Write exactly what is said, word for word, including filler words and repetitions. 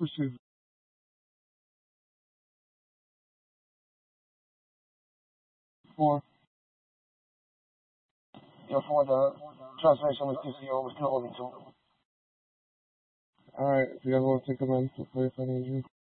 Preciso. Four. Yeah, four dog. Translation was T C O, was still only two. Alright, if you guys want to take a minute to play if I need you.